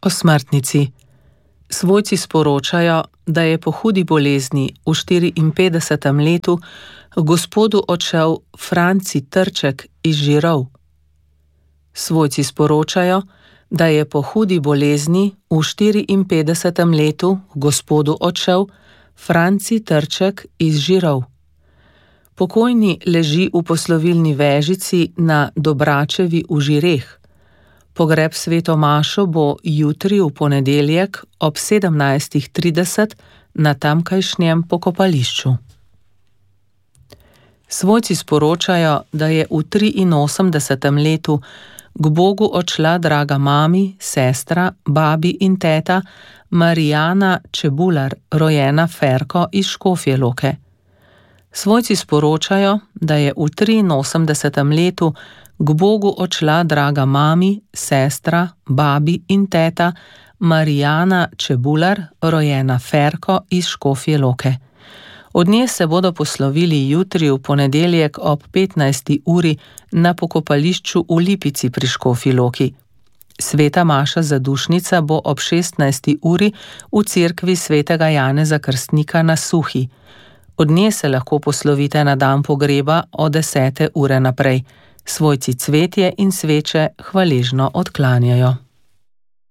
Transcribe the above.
O smrtnici. Svojci sporočajo, da je po hudi bolezni v 54. letu gospodu odšel Franci Trček iz Žirov. Svojci sporočajo, da je po hudi bolezni v 54. letu gospodu odšel Franci Trček iz Žirov. Pokojni leži v poslovilni vežici na Dobračevi v Žireh. Pogreb sveto mašo bo jutri v ponedeljek ob 17:30 na tamkajšnjem pokopališču. Svojci sporočajo, da je v 83. letu k Bogu odšla draga mami, sestra, babi in teta Marijana Čebular, rojena Ferko iz Škofje Loke. Svojci sporočajo, da je v 83. letu k Bogu odšla draga mami, sestra, babi in teta Marijana Čebular, rojena Ferko iz Škofje Loke. Od nje se bodo poslovili jutri v ponedeljek ob 15. uri na pokopališču v Lipici pri Škofji Loki. Sveta maša zadušnica bo ob 16. uri v cerkvi svetega Janeza Krstnika na Suhi. Od nje se lahko poslovite na dan pogreba od 10. ure naprej. Svojci cvetje in sveče hvaležno odklanjajo.